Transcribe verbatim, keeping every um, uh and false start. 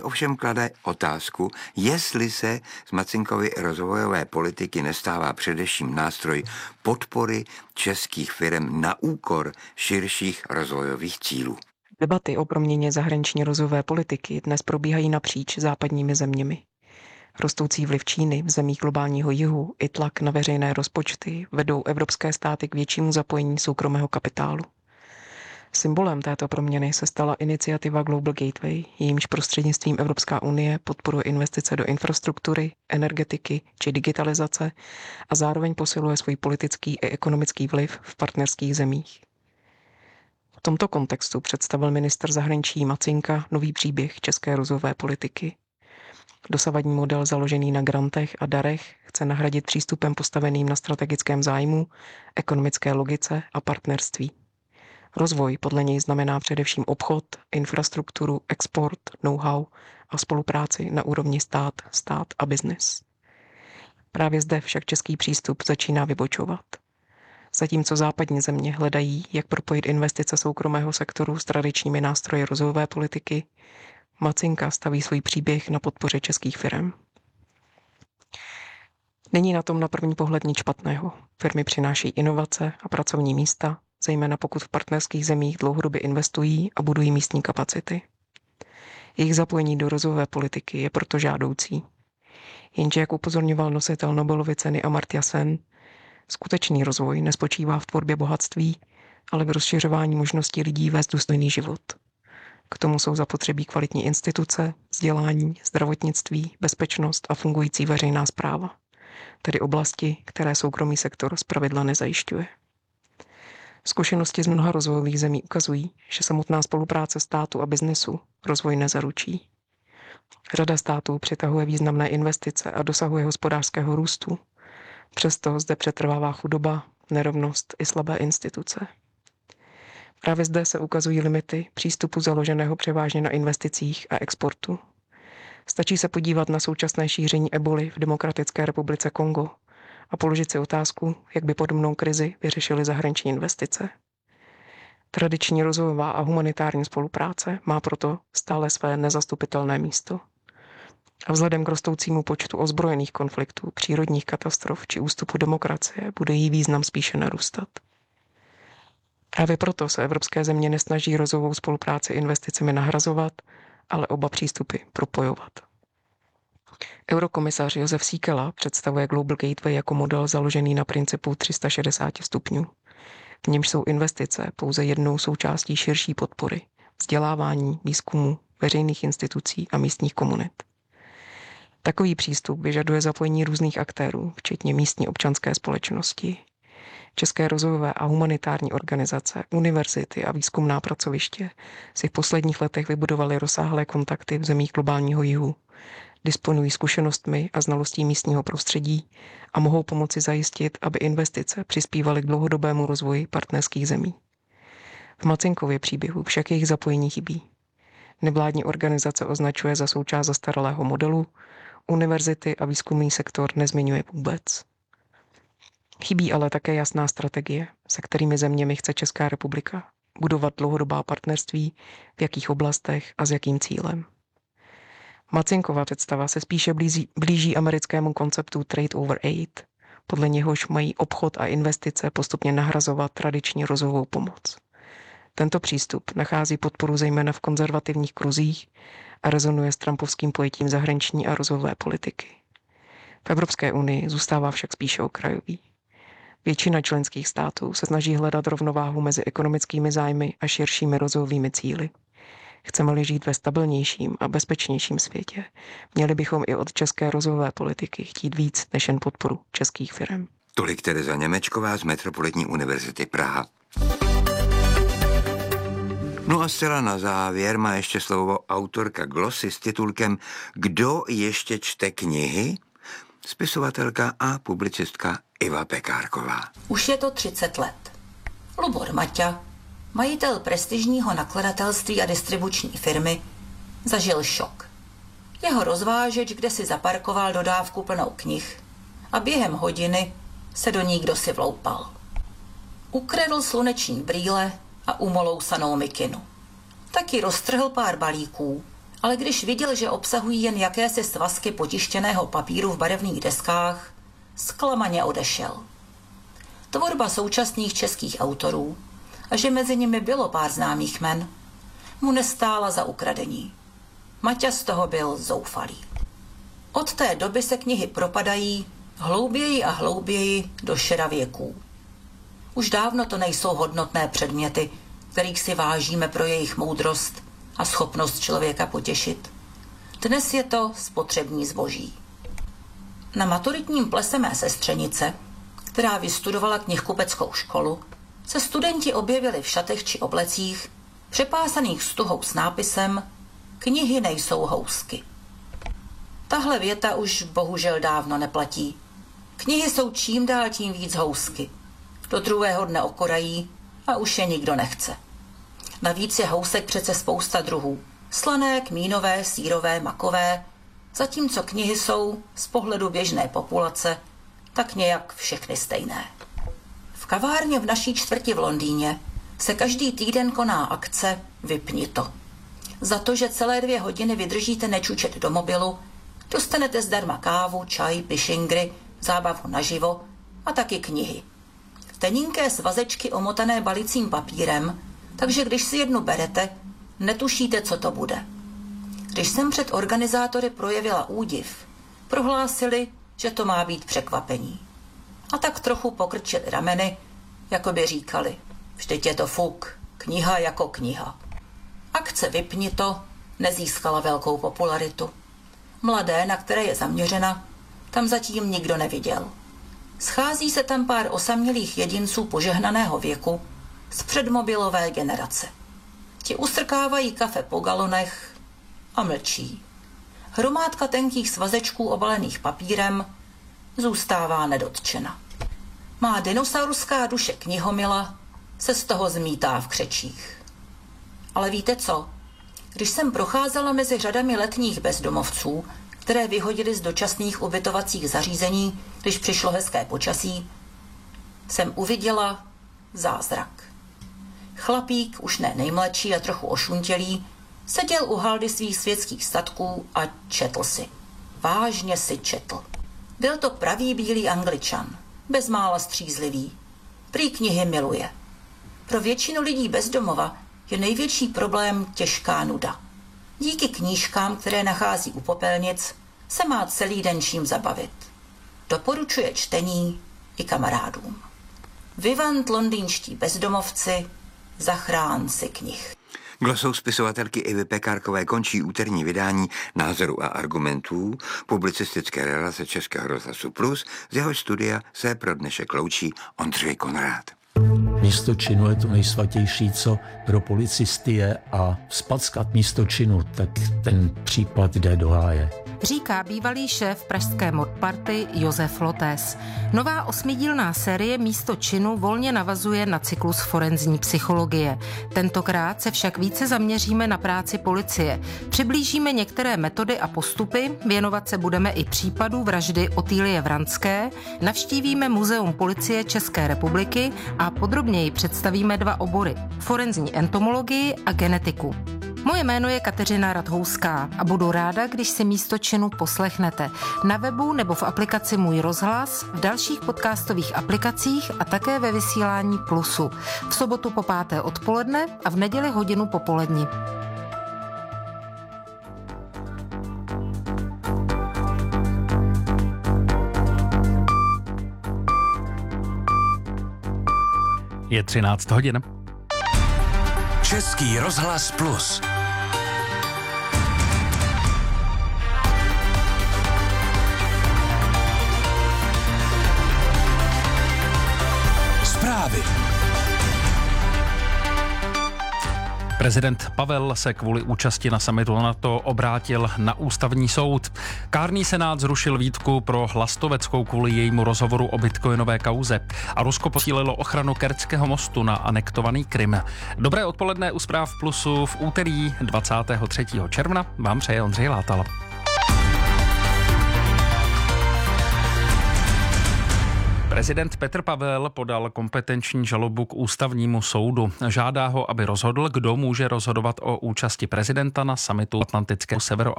Ovšem klade otázku, jestli se z Macinkovy rozvojové politiky nestává především nástroj podpory českých firem na úkor širších rozvojových cílů. Debaty o proměně zahraniční rozvojové politiky dnes probíhají napříč západními zeměmi. Rostoucí vliv Číny v zemích globálního jihu i tlak na veřejné rozpočty vedou evropské státy k většímu zapojení soukromého kapitálu. Symbolem této proměny se stala iniciativa Global Gateway, jejímž prostřednictvím Evropská unie podporuje investice do infrastruktury, energetiky či digitalizace a zároveň posiluje svůj politický i ekonomický vliv v partnerských zemích. V tomto kontextu představil ministr zahraničí Macinka nový příběh české rozvojové politiky. Dosavadní model založený na grantech a darech chce nahradit přístupem postaveným na strategickém zájmu, ekonomické logice a partnerství. Rozvoj podle něj znamená především obchod, infrastrukturu, export, know-how a spolupráci na úrovni stát, stát a biznis. Právě zde však český přístup začíná vybočovat. Zatímco západní země hledají, jak propojit investice soukromého sektoru s tradičními nástroji rozvojové politiky, Macinka staví svůj příběh na podpoře českých firem. Není na tom na první pohled nic špatného. Firmy přinášejí inovace a pracovní místa, zejména pokud v partnerských zemích dlouhodobě investují a budují místní kapacity. Jejich zapojení do rozvojové politiky je proto žádoucí. Jenže, jak upozorňoval nositel Nobelovy ceny Amartya Sen, skutečný rozvoj nespočívá v tvorbě bohatství, ale v rozšiřování možností lidí vést důstojný život. K tomu jsou zapotřebí kvalitní instituce, vzdělání, zdravotnictví, bezpečnost a fungující veřejná správa, tedy oblasti, které soukromý sektor zpravidla nezajišťuje. Zkušenosti z mnoha rozvojových zemí ukazují, že samotná spolupráce státu a biznesu rozvoj nezaručí. Řada států přitahuje významné investice a dosahuje hospodářského růstu. Přesto zde přetrvává chudoba, nerovnost i slabé instituce. Právě zde se ukazují limity přístupu založeného převážně na investicích a exportu. Stačí se podívat na současné šíření eboli v Demokratické republice Kongo a položit si otázku, jak by podobnou krizi vyřešily zahraniční investice. Tradiční rozvojová a humanitární spolupráce má proto stále své nezastupitelné místo. A vzhledem k rostoucímu počtu ozbrojených konfliktů, přírodních katastrof či ústupu demokracie bude jí význam spíše narůstat. Právě proto se evropské země nesnaží rozvojovou spolupráci investicemi nahrazovat, ale oba přístupy propojovat. Eurokomisař Josef Síkela představuje Global Gateway jako model založený na principu tři sta šedesát stupňů. V němž jsou investice pouze jednou součástí širší podpory, vzdělávání, výzkumu, veřejných institucí a místních komunit. Takový přístup vyžaduje zapojení různých aktérů, včetně místní občanské společnosti, české rozvojové a humanitární organizace, univerzity a výzkumná pracoviště si v posledních letech vybudovaly rozsáhlé kontakty v zemích globálního jihu, disponují zkušenostmi a znalostí místního prostředí a mohou pomoci zajistit, aby investice přispívaly k dlouhodobému rozvoji partnerských zemí. V Macinkově příběhu však jejich zapojení chybí. Nevládní organizace označuje za součást zastaralého modelu, univerzity a výzkumný sektor nezmiňuje vůbec. Chybí ale také jasná strategie, se kterými zeměmi chce Česká republika budovat dlouhodobá partnerství, v jakých oblastech a s jakým cílem. Macinkova představa se spíše blíží, blíží americkému konceptu trade over aid, podle něhož mají obchod a investice postupně nahrazovat tradiční rozvojovou pomoc. Tento přístup nachází podporu zejména v konzervativních kruzích a rezonuje s trumpovským pojetím zahraniční a rozvojové politiky. V Evropské unii zůstává však spíše okrajový. Většina členských států se snaží hledat rovnováhu mezi ekonomickými zájmy a širšími rozvojovými cíli. Chceme-li žít ve stabilnějším a bezpečnějším světě, měli bychom i od české rozvojové politiky chtít víc než jen podporu českých firem. Tolik Tereza Němečková z Metropolitní univerzity Praha. No a zcela na závěr má ještě slovo autorka glosy s titulkem Kdo ještě čte knihy? Spisovatelka a publicistka Iva Pekárková. Už je to třicet let. Lubor Maťa, majitel prestižního nakladatelství a distribuční firmy, zažil šok. Jeho rozvážeč kde si zaparkoval dodávku plnou knih a během hodiny se do ní kdosi vloupal. Ukradl sluneční brýle a umolousanou mikinu. Taky roztrhl pár balíků ale když viděl, že obsahují jen jakési svazky potištěného papíru v barevných deskách, zklamaně odešel. Tvorba současných českých autorů, a že mezi nimi bylo pár známých jmen, mu nestála za ukradení. Maťa z toho byl zoufalý. Od té doby se knihy propadají hlouběji a hlouběji do šera věků. Už dávno to nejsou hodnotné předměty, kterých si vážíme pro jejich moudrost a schopnost člověka potěšit. Dnes je to spotřební zboží. Na maturitním plese mé sestřenice, která vystudovala knihkupeckou školu, se studenti objevili v šatech či oblecích, přepásaných stuhou s nápisem Knihy nejsou housky. Tahle věta už bohužel dávno neplatí. Knihy jsou čím dál tím víc housky. Do druhého dne okorají a už je nikdo nechce. Navíc je housek přece spousta druhů. Slané, kmínové, sýrové, makové, zatímco knihy jsou z pohledu běžné populace tak nějak všechny stejné. V kavárně v naší čtvrti v Londýně se každý týden koná akce Vypni to. Za to, že celé dvě hodiny vydržíte nečučet do mobilu, dostanete zdarma kávu, čaj, pišingry, zábavu naživo a taky knihy. Tenínké svazečky omotané balicím papírem, takže když si jednu berete, netušíte, co to bude. Když jsem před organizátory projevila údiv, prohlásili, že to má být překvapení. A tak trochu pokrčili rameny, jako by říkali, vždyť je to fuk, kniha jako kniha. Akce Vypni to nezískala velkou popularitu. Mladé, na které je zaměřena, tam zatím nikdo neviděl. Schází se tam pár osamělých jedinců požehnaného věku z předmobilové generace. Ti ustrkávají kafe po galonech a mlčí. Hromádka tenkých svazečků obalených papírem zůstává nedotčena. Má dinosaurská duše knihomila se z toho zmítá v křečích. Ale víte co? Když jsem procházela mezi řadami letních bezdomovců, které vyhodili z dočasných ubytovacích zařízení, když přišlo hezké počasí, jsem uviděla zázrak. Chlapík, už ne nejmladší a trochu ošuntělý, seděl u haldy svých světských statků a četl si. Vážně si četl. Byl to pravý bílý Angličan, bezmála střízlivý. Prý knihy miluje. Pro většinu lidí bez domova je největší problém těžká nuda. Díky knížkám, které nachází u popelnic, se má celý den čím zabavit. Doporučuje čtení i kamarádům. Vivant londýnští bezdomovci, zachránci knih. Glosou spisovatelky Ivy Pekárkové končí úterní vydání Názoru a argumentů publicistické relace Českého rozhlasu Plus, z jeho studia se pro dnešek loučí Ondřej Konrád. Místo činu je to nejsvatější, co pro policisty je, a spackat místo činu, tak ten případ jde do háje. Říká bývalý šéf pražské modparty Josef Lotés. Nová osmidílná série Místo činu volně navazuje na cyklus forenzní psychologie. Tentokrát se však více zaměříme na práci policie. Přiblížíme některé metody a postupy, věnovat se budeme i případu vraždy Otýlie Vranské, navštívíme Muzeum policie České republiky a podrobněji představíme dva obory: forenzní entomologii a genetiku. Moje jméno je Kateřina Radhouská a budu ráda, když si Místo činu poslechnete na webu nebo v aplikaci Můj rozhlas, v dalších podcastových aplikacích a také ve vysílání Plusu. V sobotu po páté odpoledne a v neděli hodinu popolední. Je třináct hodin. Český rozhlas Plus. Zprávy. Prezident Pavel se kvůli účasti na summitu NATO obrátil na ústavní soud. Kárný senát zrušil výtku pro Hlastoveckou kvůli jejímu rozhovoru o bitcoinové kauze a Rusko posílilo ochranu Kerčského mostu na anektovaný Krym. Dobré odpoledne u Zpráv Plusu v úterý dvacátého třetího června vám přeje Ondřej Látal. Prezident Petr Pavel podal kompetenční žalobu k ústavnímu soudu. Žádá ho, aby rozhodl, kdo může rozhodovat o účasti prezidenta na summitu Atlantického severo